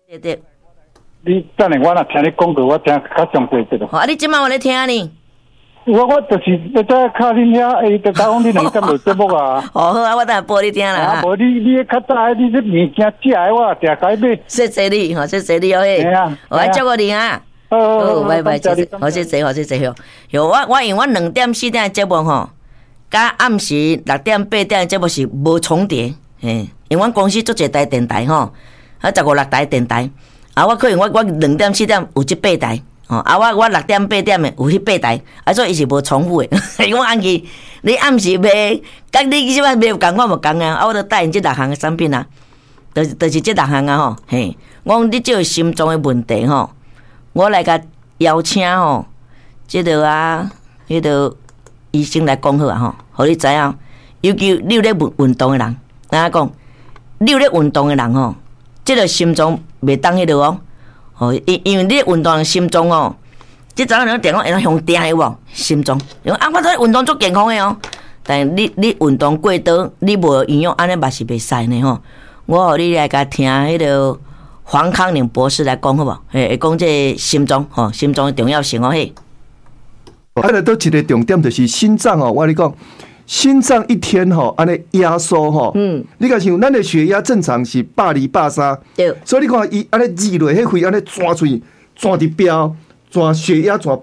对对。 你等下我若听你讲过，我听较详细啲咯。 啊，你今晚我咧听呢。 我就是要再靠恁遐，就讲你两点录节目啊。 哦，好啊，我等下播你听啦。 啊，无你较早，你这物件食的我定该买。 谢谢你，好谢谢你哦嘿。我来叫个你啊。好，拜拜，谢谢，好谢谢，好谢谢哟。有我因为我2点4点的节目吼，甲暗时6点8点的节目是无重叠，嘿，因为阮公司做一台电台吼，啊15、6台电台，啊我可能我2点4点有这8台。哦，啊，我6点8点的有迄8台，啊，所以伊是无重复的。伊讲暗记，你暗时卖，甲你即摆卖有共我无共啊，啊，我著带因即6项的产品啊，就是即6项啊吼，嘿，我讲你即个心脏的问题吼，我来甲邀请吼，即个啊，迄个医生来讲好啊吼，互你知影，尤其你有咧运动的人，哪讲，你有咧运动的人吼，即个心脏袂当迄个哦。哦，因为你运动心脏哦，即早人电讲会向定有无？心脏，啊，我这运动足健康的哦，但你运动过多，你无营养，安尼嘛是袂使呢吼。我互你来甲听迄个黄康宁博士来讲好无？会讲这心脏吼，心脏的重要性哦嘿。 啊，来到一个重点就是心脏哦，我跟你讲。心脏一天吼，安尼压缩吼，你讲像咱的血压正常是120、130，对，所以你看伊安尼挤落，迄肺安尼转出去，转伫标，转血压转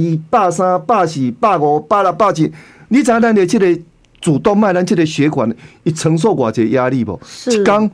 120、130、140、150、160、170，你知影咱的这个主动脉，咱这个血管，伊承受偌济压力无？一天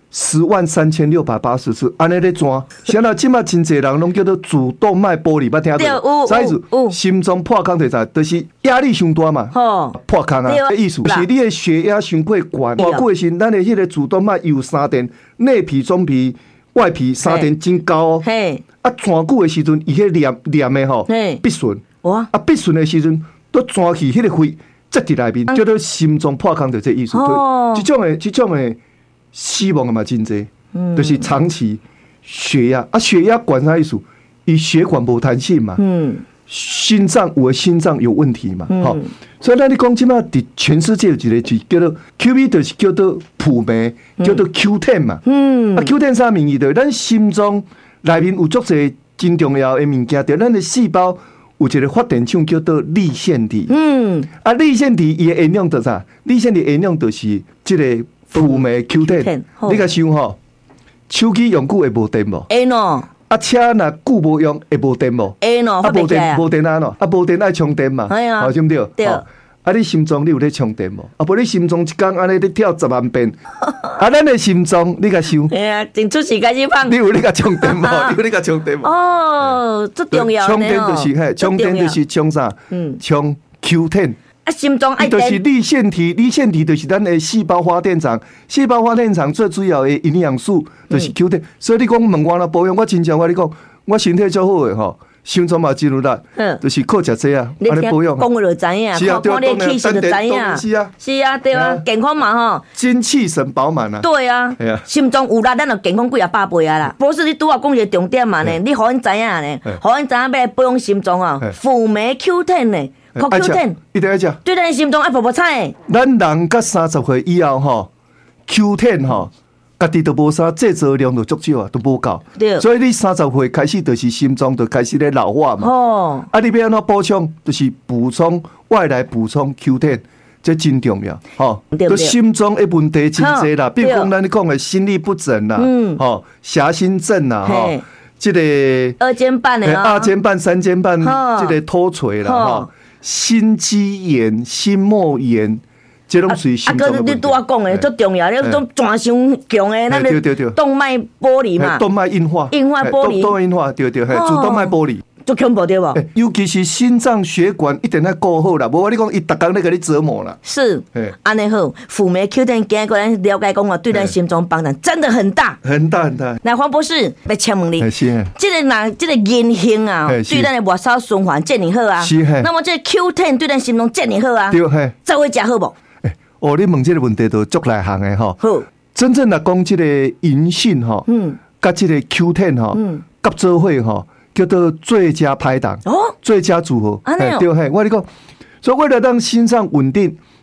103680次，安尼咧转。现在今麦真侪人拢叫做主动脉剥离，捌听过？啥意思？心脏破空就是压力伤大嘛，破空啊。意思是你的血压伤过悬，偌久的时，咱的迄个主动脉有3电，内皮、中皮、外皮3电真高哦。啊，转久的时阵，伊迄黏的吼闭顺，啊闭顺的时阵，都转去迄个肺塞伫内面，叫做心脏破空，就这意思。这种的。死亡的嘛真济，就是长期血压啊，血压管啥意思？伊血管无弹性嘛，心脏有的心脏有问题嘛，好，所以咱你讲即马伫全世界有一个字叫做 QV， 就是叫做普酶，叫做 Q10 嘛，啊 Q10 啥名义的？咱心脏内面有足侪真重要的物件，对咱的细胞有一个发电厂叫做粒线体，啊粒线体伊的原料是啥？粒线体原料就是即个。辅酶 Q10， 你甲想吼，手机用久会无电无？会喏。啊，车若久无用会无电无？会喏。啊，无电安喏？啊，无电爱充电嘛？哎呀，对不对？对。啊，你心脏你有咧充电无？啊，无你心脏一天安尼咧跳10万遍，啊，咱的心脏你甲想？哎呀，真出事开始放。你有咧甲充电无？你有咧甲充电无？哦，最重要的充电就是嘿，充电就是充啥？充 Q10。啊，心脏爱电，就是粒线体，粒线体就是咱的细胞发电厂，细胞发电厂最主要的营养素就是 Q10，所以你讲问我啦保养，我真正我你讲，我身体足好的吼，心脏嘛真有力，就是靠食这啊，安尼保养。讲了就知影，看你气色就知影，是啊，对啊，健康嘛吼，精气神饱满啊，对啊，心脏有力，咱就健康几啊百倍啊啦。不是你拄啊讲一个重点嘛呢？你互因知影呢，互因知影要保养心脏啊，辅酶 Q10 呢。Q10 一定要食，对咱心脏爱泡泡菜。咱人到30岁以后吼 ，Q10 吼，家己都无啥制造量就足少啊，都无够。所以你30岁开始就是心脏就开始咧老化嘛。哦，啊，你要安怎补充？就是外来补充 Q10，这真重要。吼，对心脏的问题真侪啦，比如讲咱讲的心律不整啦，吼，狭心症啦，吼，这个2尖瓣的2尖瓣、3尖瓣，这个脱垂啦，吼。心肌炎、心膜炎，这拢属于心脏的问题。你拄我讲的最重要，那种转伤强的，咱的动脉剥离嘛，动脉硬化剥离，动脉硬化，对，主动脉剥离。足恐怖对无？尤其是心脏血管一定要顾好啦，无我你讲伊逐工咧给你折磨啦。是，安尼好，辅酶 Q10 今个咱了解讲啊，对咱心脏帮助真的很大，很大很大。那黄博士要请问你，这个人这个言行啊，对咱的末梢循环健你好啊。是，那么这个 Q10 对咱心脏健你好啊。对，再会食好无？哦，你问这个问题都足内行的吼。好，真正来讲这个银杏吼，甲这个 Q10 吼，合作伙吼。叫做最佳拍档，最佳组合，对嘿，我跟你讲，所以为了让心脏稳定，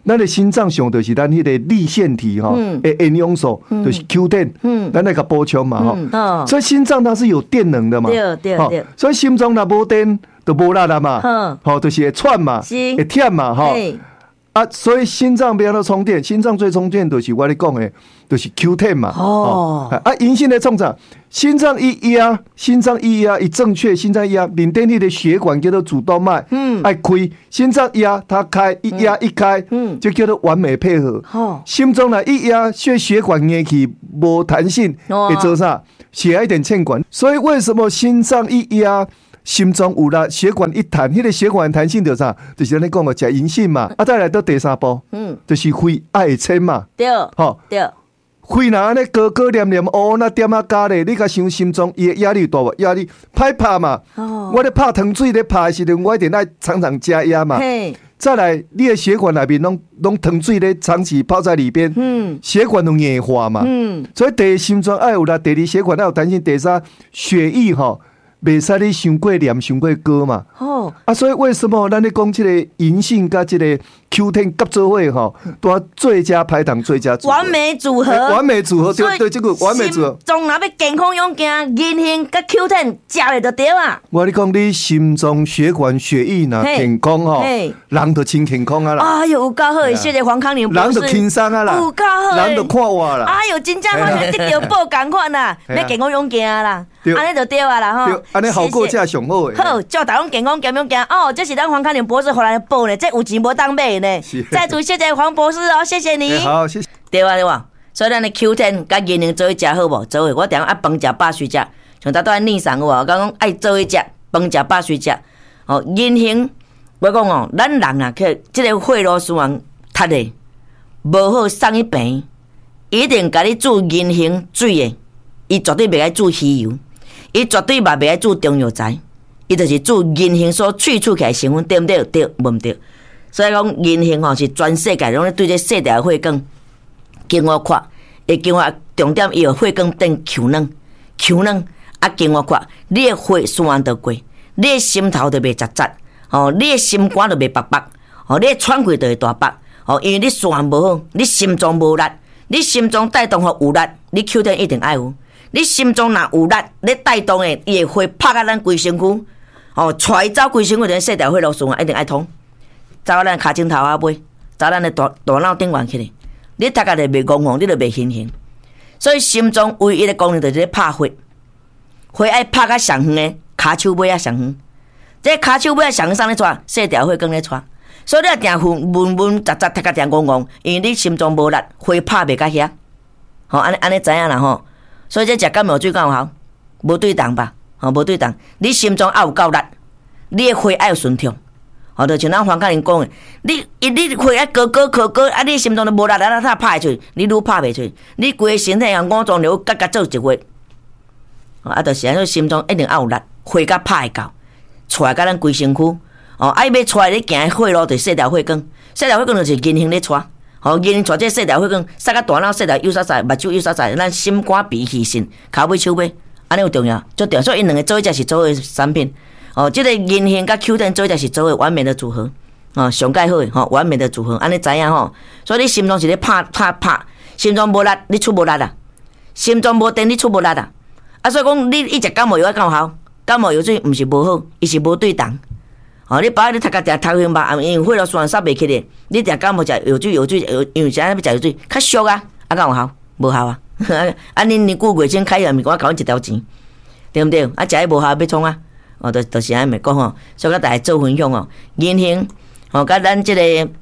咱的心脏上就是咱迄个粒线体哈，营养素就是 Q10，咱那个补充嘛哈。所以心脏它是有电能的嘛， 对。 所以心脏若无电就无力啦嘛，好，就是会喘嘛，会忝嘛，哈。所以心脏不要它充电，心脏最充电就是我咧讲的，就是 Q10 嘛。银杏的创啥？心脏一压，一正确，心脏一压，里面那个血管叫做主动脉，爱开，心脏压它开，一压一开，就叫做完美配合。心中呢一压，血管硬起无弹性，会做啥？血一点欠管。所以为什么心脏一压？心中有力，血管一弹，迄个血管弹性就是啥？就是咱咧讲个食银杏嘛。再来到第三步，就是肺爱撑嘛。 对，对。 肺若安尼高黏那点啊加咧，你甲想心中伊压力大无？压力歹拍嘛。我咧拍糖水咧拍的时阵，我一定爱常常加压嘛。再来，你的血管内面拢糖水咧长期泡在里边，血管都硬化嘛。所以第一心脏爱有力，第二血管爱有弹性，第三血液吼。袂使你伤过黏、伤过高嘛。所以为什么咱咧讲这个银杏甲这个 Q10 合作伙吼，都最佳排糖、最佳组合， 完美组合， 对，这个完美组合。 心脏若要健康勇健，银杏甲 Q10 食咧就对啊。 我咧讲，你心脏血管、血液若健康吼，人就真健康啊啦。 哎呦，有够好，谢谢黄康宁博士。 人就轻松啊啦， 有够好， 人就看我啦。 哎呦，真正好像得到宝同款啦，要健康勇健啊啦，安尼就对啊啦吼。 安尼效果才上好诶。 好，叫大家健康勇健哦，这是咱黄康宁博士回来的宝呢，这有钱无当买呢。再次谢谢黄博士哦，谢谢你。 好，谢谢。 对啊，所以咱的 Q10 甲银杏做伙食好无？做伙，我定爱饭食饱水食，像大家逆上有无？我讲爱做伙食，饭食饱水食。哦，银杏，我讲哦，咱人啊，去这个血路循环塌的，无好送去病，一定甲你煮银杏水的，伊绝对袂爱煮鱼油，伊绝对嘛袂爱煮中药材，伊就是煮银杏所萃取起来成分，对不对？对，无毋对。所以讲银杏吼是全世界拢咧对这细条血管经我看，会经我重点伊有血管顶球软啊，经我看，你的血循环就过，你的心头就袂杂杂，你的心肝就袂白白，你的喘气就会大白，因为你循环无好，你心脏无力，你心脏带动互有力，你 Q10 一定爱有，你心脏若有力，你带动的伊会血拍到咱规身躯，带走规身躯的细条血路循环一定爱通。走咱骹枕头仔尾，走咱的大脑顶缘起来，你大概就袂戆戆，你就袂形形。所以心脏唯一的功能就是拍血，血爱拍到上远的骹手尾啊上远。这骹手尾啊上远上咧带，细条血管咧带。所以你定闷杂杂，踢甲定戆戆，因为你心脏无力，血拍袂到遐。安尼知影啦吼。所以这食感冒水敢有效？无对当吧？无对当。你心脏要有够力，你的血要有顺畅。就像咱黄教练讲的，你血高啊，你心脏都无力，它拍出去，你愈拍袂出去，你规个身体啊五脏六甲做一月，就是安尼，心脏一定要有力，血甲拍会到，出来甲咱规身躯，爱要出来你行血路就是细条血管，细条血管就是银杏咧带，银杏带这细条血管，塞到大脑细条右撒撒，目睭右撒撒，咱心肝脾气肾，骹尾手尾，安尼有重要，足重要，所以因两个做伙才是做伙产品。这个银杏甲 Q10 做就是做完美的组合，上介好的完美的组合，安尼知影吼。所以你心脏是咧拍，心脏无力，你出无力啦；心脏无电，你出无力啦。所以讲你一直感冒药敢有效？感冒药水毋是无好，伊是无对当。你把你头壳定头晕吧，因为血路循环煞袂起来，你定感冒食药水，因为啥要食药水较俗啊，敢有效？无效啊！恁年久月前开药，咪我甲阮一条钱，对毋对？食迄无效要创啊！就是安尼咪讲吼，所以甲大家做分享哦，银杏甲咱即个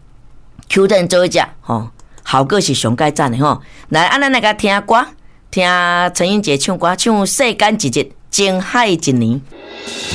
Q10 做伙食效果是上界赞的吼。来，咱来甲听歌，听陈英杰唱歌，唱《世间一日，情海一年》。